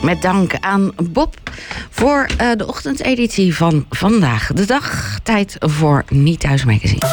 Met dank aan Bob voor de ochtendeditie van vandaag. De dag, tijd voor Niet Thuis Magazine.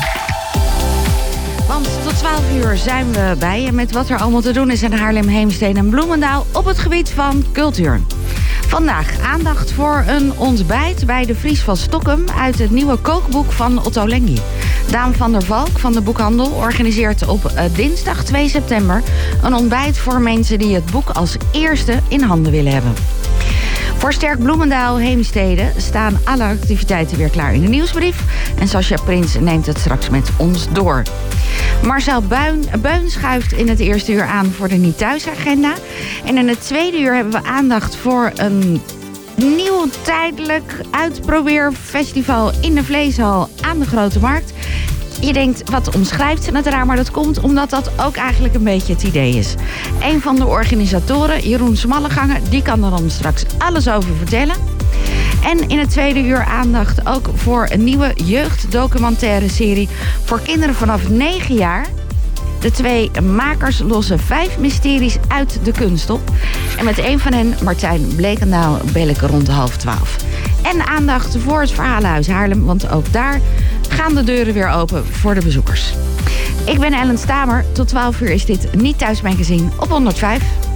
Want tot 12 uur zijn we bij je met wat er allemaal te doen is in Haarlem, Heemstede en Bloemendaal op het gebied van cultuur. Vandaag aandacht voor een ontbijt bij de Vries van Stokkum uit het nieuwe kookboek van Otto Lengi. Daan van der Valk van de boekhandel organiseert op dinsdag 2 september een ontbijt voor mensen die het boek als eerste in handen willen hebben. Voor Sterk Bloemendaal Heemstede staan alle activiteiten weer klaar in de nieuwsbrief. En Sascha Prins neemt het straks met ons door. Marcel Beun schuift in het eerste uur aan voor de Niet Thuis agenda. En in het tweede uur hebben we aandacht voor een nieuw tijdelijk uitprobeerfestival in de Vleeshal aan de Grote Markt. Je denkt, wat omschrijft ze het raar? Maar dat komt omdat dat ook eigenlijk een beetje het idee is. Een van de organisatoren, Jeroen Smalleganger, die kan er dan straks alles over vertellen. En in het tweede uur aandacht ook voor een nieuwe jeugddocumentaire serie voor kinderen vanaf 9 jaar. De 2 makers lossen 5 mysteries uit de kunst op. En met een van hen, Martijn Blekendaal, bel ik rond 11:30. En aandacht voor het Verhalenhuis Haarlem, want ook daar gaan de deuren weer open voor de bezoekers. Ik ben Ellen Stamer. Tot 12 uur is dit Niet Thuis Magazine op 105.